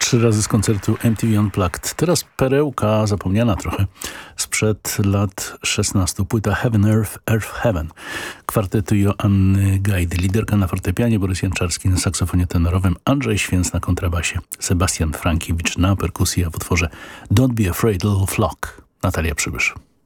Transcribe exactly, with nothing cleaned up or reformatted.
Trzy razy z koncertu M T V Unplugged. Teraz perełka zapomniana trochę sprzed lat szesnastu. Płyta Heaven Earth, Earth Heaven. Kwartetu Joanny Gajdy. Liderka na fortepianie, Borys Janczarski na saksofonie tenorowym, Andrzej Święc na kontrabasie, Sebastian Frankiewicz na perkusji, a w utworze Don't Be Afraid Little Flock Natalia Przybysz.